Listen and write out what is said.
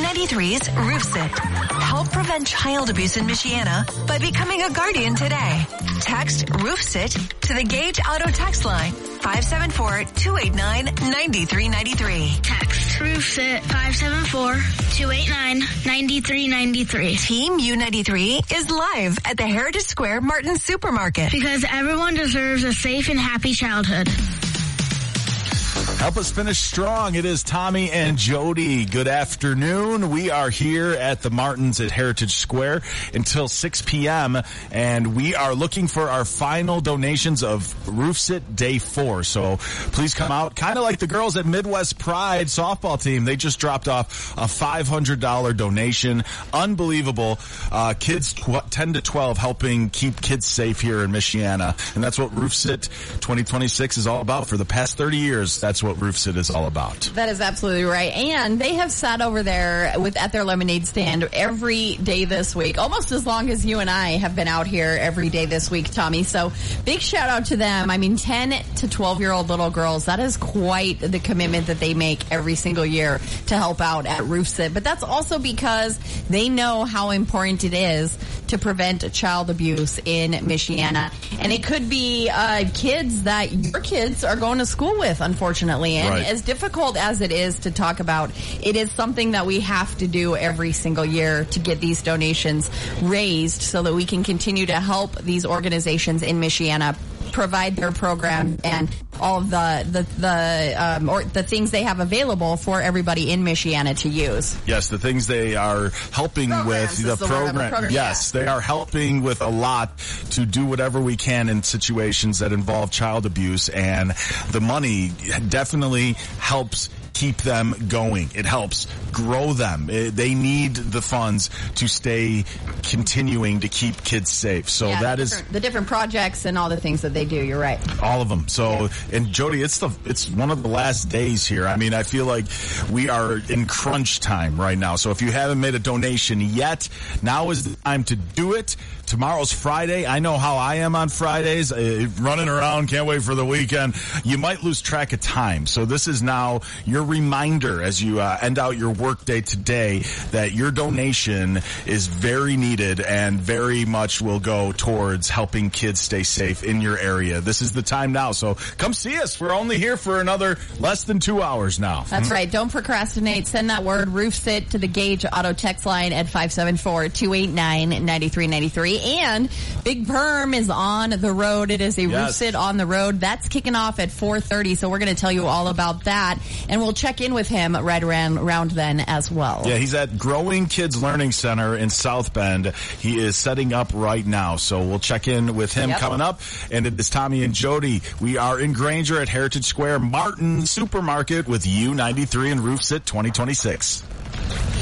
U93's Roof Sit. Help prevent child abuse in Michiana by becoming a guardian today. Text Roof Sit to the Gage Auto text line 574-289-9393. Text Roof Sit 574-289-9393. Team U93 is live at the Heritage Square Martin Supermarket. Because everyone deserves a safe and happy childhood. Help us finish strong. It is Tommy and Jody. Good afternoon. We are here at the Martins at Heritage Square until 6 p.m. and we are looking for our final donations of Roof Sit Day 4. So please come out. Kind of like the girls at Midwest Pride softball team. They just dropped off a $500 donation. Unbelievable. Kids 10 to 12 helping keep kids safe here in Michiana. And that's what Roof Sit 2026 is all about. For the past 30 years, that's what Roof Sit is all about. That is absolutely right. And they have sat over there at their lemonade stand every day this week, almost as long as you and I have been out here every day this week, Tommy. So big shout out to them. I mean, 10 to 12-year-old little girls, that is quite the commitment that they make every single year to help out at Roof Sit. But that's also because they know how important it is to prevent child abuse in Michiana. And it could be kids that your kids are going to school with, unfortunately. And right. As difficult as it is to talk about, it is something that we have to do every single year to get these donations raised so that we can continue to help these organizations in Michiana provide their program and all of the things they have available for everybody in Michiana to use. Yes, the things they are helping Programs with, the program. Yes, they are helping with a lot to do whatever we can in situations that involve child abuse, and the money definitely helps keep them going. It helps grow them. They need the funds to stay continuing to keep kids safe. So yeah, that is the different projects and all the things that they do. You're right. All of them. So, and Jody, it's one of the last days here. I mean, I feel like we are in crunch time right now. So if you haven't made a donation yet, now is the time to do it. Tomorrow's Friday. I know how I am on Fridays, running around, can't wait for the weekend. You might lose track of time. So this is now your reminder as you end out your workday today that your donation is very needed and very much will go towards helping kids stay safe in your area. This is the time now. So come see us. We're only here for another less than 2 hours now. That's right. Don't procrastinate. Send that word Roof Sit to the Gage Auto text line at 574-289-9393. And Big Perm is on the road. It is a Roof Sit on the road. That's kicking off at 4:30. So we're going to tell you all about that. And we'll check in with him right around then as well. Yeah, he's at Growing Kids Learning Center in South Bend. He is setting up right now. So we'll check in with him coming up. And it is Tommy and Jody. We are in Granger at Heritage Square Martin Supermarket with U93 and Roof Sit 2026.